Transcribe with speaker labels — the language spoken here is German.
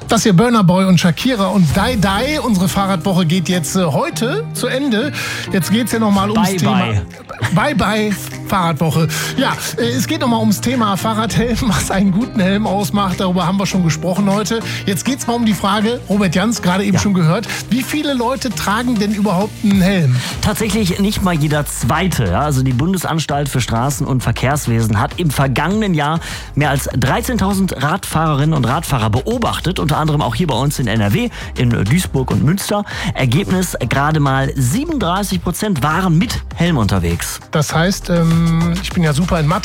Speaker 1: Das hier Burna Boy und Shakira und Die Die. Unsere Fahrradwoche geht jetzt heute zu Ende. Jetzt geht es ja nochmal ums Thema. Bye Fahrradwoche. Ja, es geht nochmal ums Thema Fahrradhelm, was einen guten Helm ausmacht. Darüber haben wir schon gesprochen heute. Jetzt geht es mal um die Frage, Robert Jans, gerade eben schon gehört, wie viele Leute tragen denn überhaupt einen Helm?
Speaker 2: Tatsächlich nicht mal jeder Zweite. Ja? Also die Bundesanstalt für Straßen- und Verkehrswesen hat im vergangenen Jahr mehr als 13.000 Radfahrerinnen und Radfahrer beobachtet, unter anderem auch hier bei uns in NRW, in Duisburg und Münster. Ergebnis, gerade mal 37% waren mit Helm unterwegs.
Speaker 1: Das heißt, ich bin ja super in Mathe.